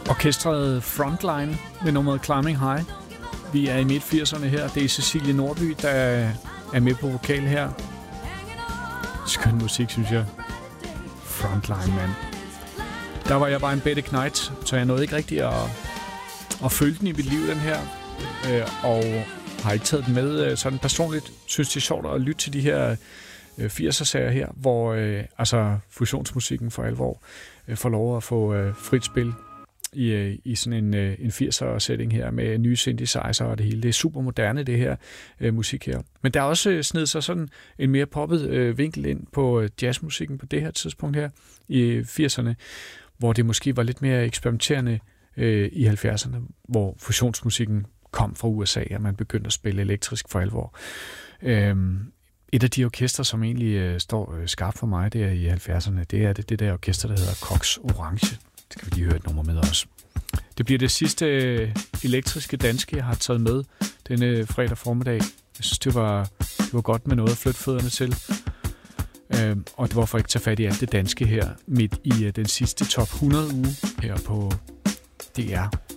Orkestret Frontline med nummeret Climbing High. Vi er i midt-80'erne her. Det er Cecilie Nordby, der er med på vokal her. Skøn musik, synes jeg. Frontline, mand. Der var jeg bare en bedte knægt, så jeg nåede ikke rigtig at følge den i mit liv, den her. Og har ikke taget den med sådan personligt. Synes det er sjovt at lytte til de her 80'er-serier her, hvor altså fusionsmusikken for alvor får lov at få frit spil i sådan en 80'er-setting her med nye synthesizer og det hele. Det er super moderne, det her musik her. Men der er også snedet sig sådan en mere poppet vinkel ind på jazzmusikken på det her tidspunkt her i 80'erne, hvor det måske var lidt mere eksperimenterende i 70'erne, hvor fusionsmusikken kom fra USA, og man begyndte at spille elektrisk for alvor. Et af de orkester, som egentlig står skarpt for mig der i 70'erne, det er det der orkester, der hedder Cox Orange. Det skal vi lige høre et nummer med også. Det bliver det sidste elektriske danske, jeg har taget med denne fredag formiddag. Jeg synes, det var godt med noget at flytte fødderne til. Og det var for ikke at tage fat i alt det danske her, midt i den sidste top 100 uge her på DR.